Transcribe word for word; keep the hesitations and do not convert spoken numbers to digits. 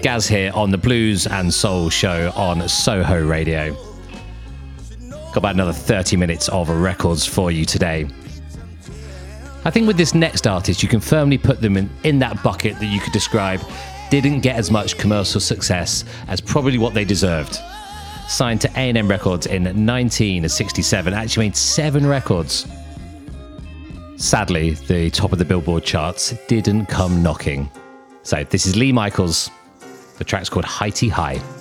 Gaz here on the Blues and Soul Show on Soho Radio. Got about another thirty minutes of records for you today. I think with this next artist, you can firmly put them in, in that bucket that you could describe didn't get as much commercial success as probably what they deserved. Signed to A and M Records in nineteen sixty-seven, actually made seven records. Sadly, the top of the Billboard charts didn't come knocking. So this is Lee Michaels. The track's called Highty High.